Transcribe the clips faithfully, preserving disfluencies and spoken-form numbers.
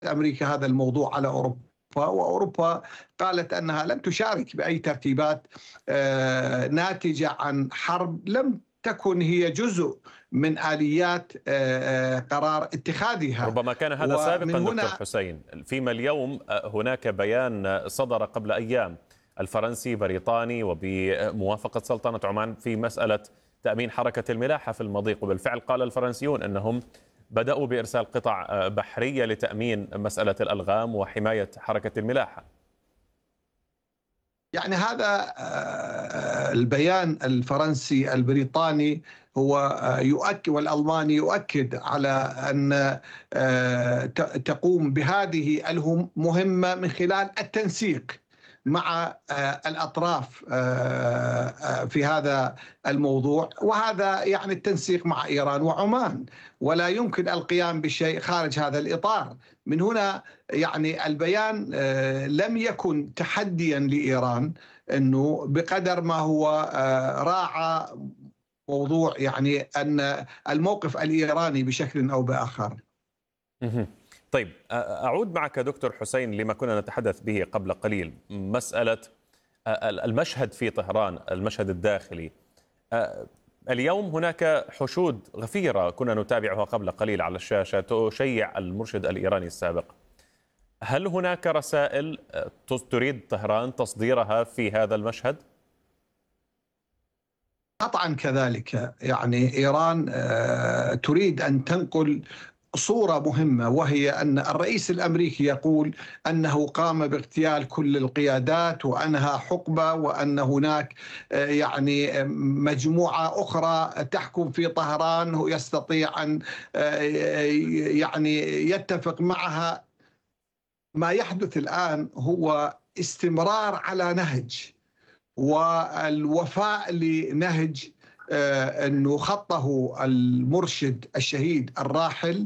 أمريكا هذا الموضوع على أوروبا، وأوروبا قالت أنها لن تشارك بأي ترتيبات ناتجة عن حرب لم تكن هي جزء من آليات قرار اتخاذها. ربما كان هذا سابقا دكتور حسين، فيما اليوم هناك بيان صدر قبل أيام الفرنسي بريطاني وبموافقة سلطنة عمان في مسألة تأمين حركة الملاحة في المضيق، وبالفعل قال الفرنسيون أنهم بدأوا بإرسال قطع بحرية لتأمين مسألة الألغام وحماية حركة الملاحة. يعني هذا البيان الفرنسي البريطاني هو يؤكد والألماني يؤكد على أن تقوم بهذه المهمة من خلال التنسيق مع الأطراف في هذا الموضوع، وهذا يعني التنسيق مع إيران وعمان، ولا يمكن القيام بشيء خارج هذا الإطار. من هنا يعني البيان لم يكن تحديا لإيران، أنه بقدر ما هو راعى موضوع يعني أن الموقف الإيراني بشكل أو بآخر. طيب، أعود معك دكتور حسين لما كنا نتحدث به قبل قليل، مسألة المشهد في طهران، المشهد الداخلي. اليوم هناك حشود غفيرة كنا نتابعها قبل قليل على الشاشة تشيع المرشد الإيراني السابق. هل هناك رسائل تريد طهران تصديرها في هذا المشهد؟ قطعا كذلك، يعني إيران تريد أن تنقل صورة مهمة، وهي أن الرئيس الأمريكي يقول أنه قام باغتيال كل القيادات وأنهى حقبة، وأن هناك يعني مجموعة أخرى تحكم في طهران ويستطيع أن يعني يتفق معها. ما يحدث الآن هو استمرار على نهج والوفاء لنهج أنه خطه المرشد الشهيد الراحل،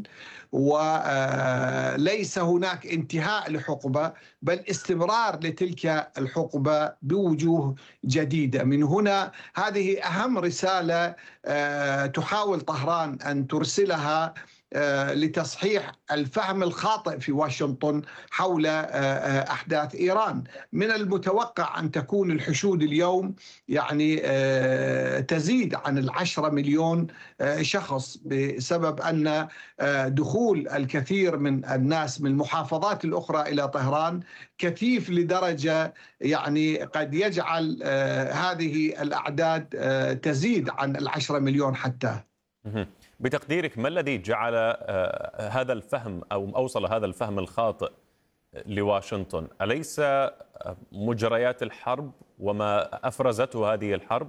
وليس هناك انتهاء لحقبة بل استمرار لتلك الحقبة بوجوه جديدة. من هنا هذه أهم رسالة تحاول طهران أن ترسلها لتصحيح الفهم الخاطئ في واشنطن حول أحداث إيران. من المتوقع أن تكون الحشود اليوم يعني تزيد عن العشرة مليون شخص، بسبب أن دخول الكثير من الناس من المحافظات الأخرى إلى طهران كثيف لدرجة يعني قد يجعل هذه الأعداد تزيد عن العشرة مليون حتى. بتقديرك ما الذي جعل هذا الفهم أو أوصل هذا الفهم الخاطئ لواشنطن؟ أليس مجريات الحرب وما أفرزته هذه الحرب؟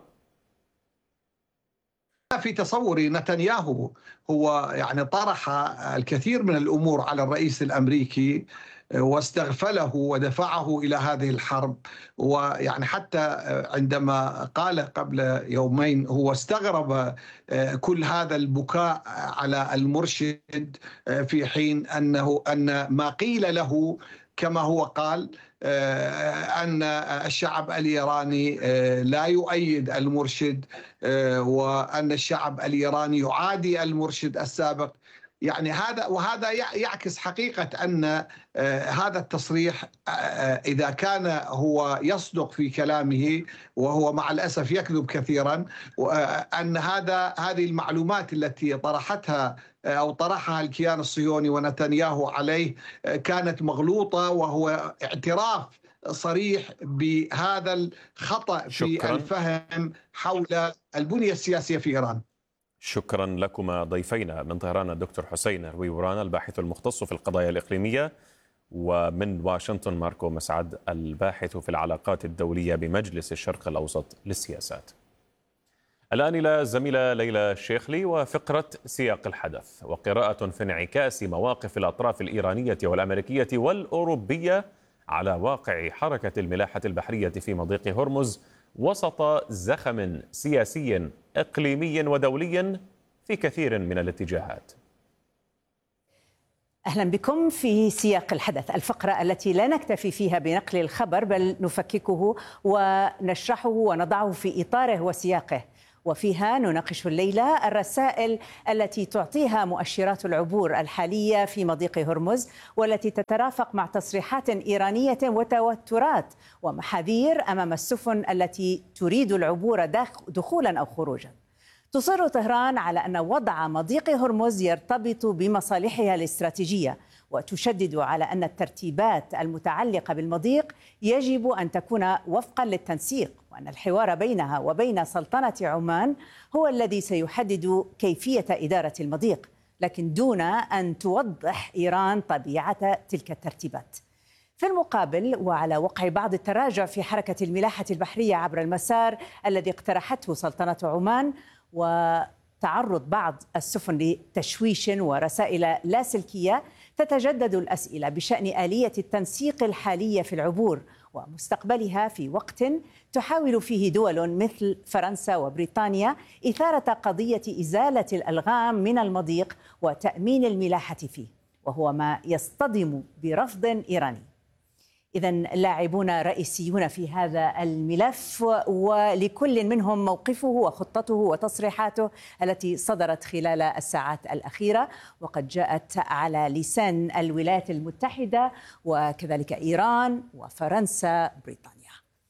في تصوري نتنياهو هو يعني طرح الكثير من الأمور على الرئيس الأمريكي واستغفله ودفعه إلى هذه الحرب. ويعني حتى عندما قال قبل يومين هو استغرب كل هذا البكاء على المرشد، في حين أنه أن ما قيل له كما هو قال أن الشعب الإيراني لا يؤيد المرشد، وأن الشعب الإيراني يعادي المرشد السابق. يعني هذا وهذا يعكس حقيقة أن هذا التصريح إذا كان هو يصدق في كلامه، وهو مع الأسف يكذب كثيرا، أن هذا هذه المعلومات التي طرحتها أو طرحها الكيان الصهيوني ونتنياهو عليه كانت مغلوطة، وهو اعتراف صريح بهذا الخطأ في شكراً. الفهم حول البنية السياسية في إيران. شكرا لكما ضيفينا من طهران الدكتور حسين رويوران الباحث المختص في القضايا الإقليمية، ومن واشنطن ماركو مسعد الباحث في العلاقات الدولية بمجلس الشرق الأوسط للسياسات. الآن إلى الزميلة ليلى الشيخلي وفقرة سياق الحدث، وقراءة في انعكاس مواقف الأطراف الإيرانية والأمريكية والأوروبية على واقع حركة الملاحة البحرية في مضيق هرمز وسط زخم سياسي إقليمي ودولي في كثير من الاتجاهات. أهلا بكم في سياق الحدث، الفقرة التي لا نكتفي فيها بنقل الخبر بل نفككه ونشرحه ونضعه في إطاره وسياقه وفيها نناقش الليلة الرسائل التي تعطيها مؤشرات العبور الحالية في مضيق هرمز، والتي تترافق مع تصريحات إيرانية وتوترات ومحاذير أمام السفن التي تريد العبور دخولا أو خروجا. تصر طهران على أن وضع مضيق هرمز يرتبط بمصالحها الاستراتيجية، وتشدد على أن الترتيبات المتعلقة بالمضيق يجب أن تكون وفقا للتنسيق، وأن الحوار بينها وبين سلطنة عمان هو الذي سيحدد كيفية إدارة المضيق، لكن دون أن توضح إيران طبيعة تلك الترتيبات. في المقابل، وعلى وقع بعض التراجع في حركة الملاحة البحرية عبر المسار الذي اقترحته سلطنة عمان، وتعرض بعض السفن لتشويش ورسائل لاسلكية، تتجدد الأسئلة بشأن آلية التنسيق الحالية في العبور ومستقبلها في وقت تحاول فيه دول مثل فرنسا وبريطانيا إثارة قضية إزالة الألغام من المضيق وتأمين الملاحة فيه، وهو ما يصطدم برفض إيراني. إذن لاعبون رئيسيون في هذا الملف، ولكل منهم موقفه وخطته وتصريحاته التي صدرت خلال الساعات الأخيرة، وقد جاءت على لسان الولايات المتحدة وكذلك إيران وفرنسا بريطانيا.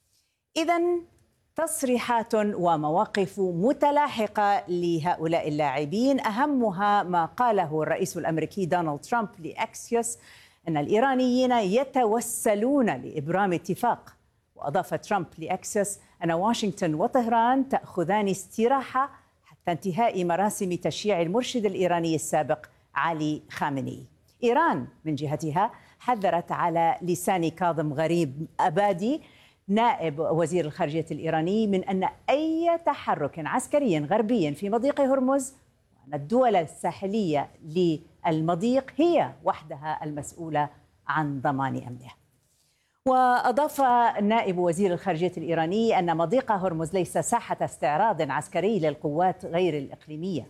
إذن تصريحات ومواقف متلاحقة لهؤلاء اللاعبين، أهمها ما قاله الرئيس الأمريكي دونالد ترامب لأكسيوس أن الإيرانيين يتوسلون لإبرام اتفاق. وأضاف ترامب لأكسيوس أن واشنطن وطهران تأخذان استراحة حتى انتهاء مراسم تشييع المرشد الإيراني السابق علي خامنئي. إيران من جهتها حذرت على لسان كاظم غريب أبادي نائب وزير الخارجية الإيراني من أن أي تحرك عسكري غربي في مضيق هرمز وأن الدول الساحلية للمضيق هي وحدها المسؤولة عن ضمان أمنه. وأضاف نائب وزير الخارجية الإيراني أن مضيق هرمز ليس ساحة استعراض عسكري للقوات غير الإقليمية.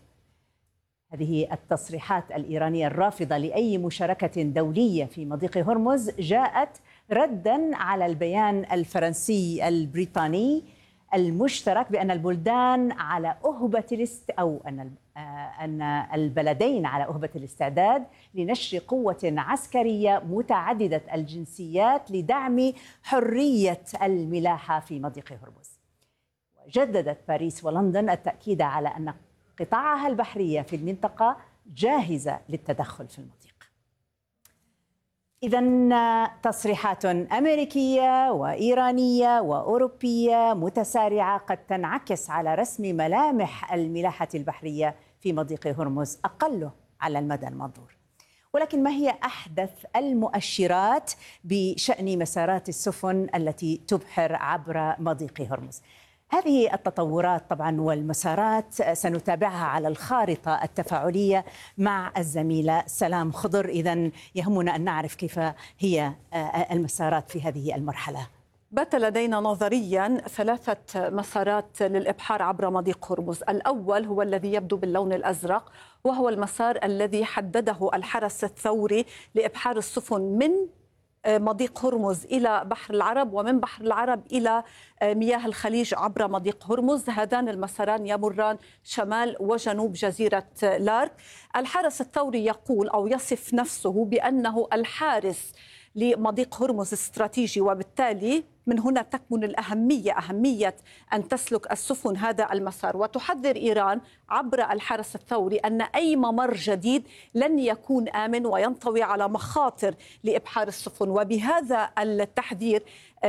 هذه التصريحات الإيرانية الرافضة لأي مشاركة دولية في مضيق هرمز جاءت ردا على البيان الفرنسي البريطاني المشترك بأن البلدان على أهبة الاست أو أن أن البلدين على أهبة الاستعداد لنشر قوة عسكرية متعددة الجنسيات لدعم حرية الملاحة في مضيق هرمز. وجددت باريس ولندن التأكيد على أن قطاعها البحرية في المنطقة جاهزة للتدخل في المضيق. إذن تصريحات أمريكية وإيرانية وأوروبية متسارعة قد تنعكس على رسم ملامح الملاحة البحرية في مضيق هرمز أقله على المدى المنظور. ولكن ما هي أحدث المؤشرات بشأن مسارات السفن التي تبحر عبر مضيق هرمز؟ هذه التطورات طبعا والمسارات سنتابعها على الخارطة التفاعلية مع الزميلة سلام خضر. إذن يهمنا أن نعرف كيف هي المسارات في هذه المرحلة. بات لدينا نظريا ثلاثة مسارات للإبحار عبر مضيق هرمز. الأول هو الذي يبدو باللون الأزرق، وهو المسار الذي حدده الحرس الثوري لإبحار السفن من مضيق هرمز إلى بحر العرب، ومن بحر العرب إلى مياه الخليج عبر مضيق هرمز. هذان المساران يمران شمال وجنوب جزيرة لارك. الحرس الثوري يقول أو يصف نفسه بأنه الحارس لمضيق هرمز استراتيجي، وبالتالي من هنا تكمن الأهمية أهمية أن تسلك السفن هذا المسار. وتحذر إيران عبر الحرس الثوري أن أي ممر جديد لن يكون آمن وينطوي على مخاطر لإبحار السفن. وبهذا التحذير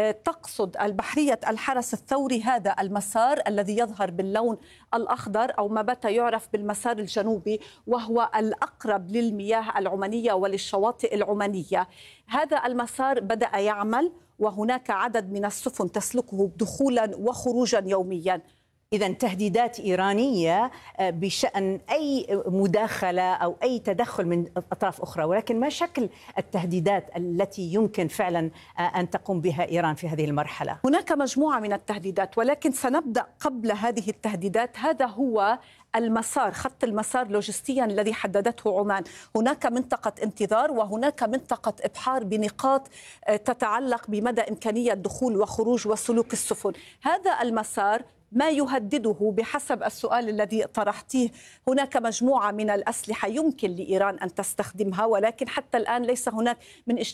تقصد البحرية الحرس الثوري هذا المسار الذي يظهر باللون الأخضر أو ما بات يعرف بالمسار الجنوبي، وهو الأقرب للمياه العمانية وللشواطئ العمانية. هذا المسار بدأ يعمل، وهناك عدد من السفن تسلكه دخولا وخروجا يوميا. إذن تهديدات إيرانية بشأن أي مداخلة أو أي تدخل من أطراف أخرى، ولكن ما شكل التهديدات التي يمكن فعلا أن تقوم بها إيران في هذه المرحلة؟ هناك مجموعة من التهديدات، ولكن سنبدأ قبل هذه التهديدات. هذا هو المسار، خط المسار لوجستيا الذي حددته عمان. هناك منطقة انتظار وهناك منطقة إبحار بنقاط تتعلق بمدى إمكانية دخول وخروج وسلوك السفن. هذا المسار ما يهدده بحسب السؤال الذي طرحتيه. هناك مجموعة من الأسلحة يمكن لإيران أن تستخدمها، ولكن حتى الآن ليس هناك من